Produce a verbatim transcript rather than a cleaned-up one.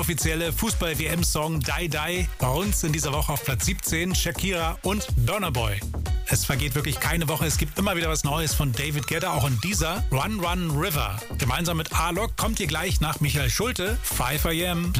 offizielle Fußball-W M-Song Die Die. Bei uns in dieser Woche auf Platz siebzehn Shakira und Burna Boy. Es vergeht wirklich keine Woche. Es gibt immer wieder was Neues von David Guetta, auch in dieser Run Run River. Gemeinsam mit A-Lok kommt ihr gleich nach Michael Schulte, five a m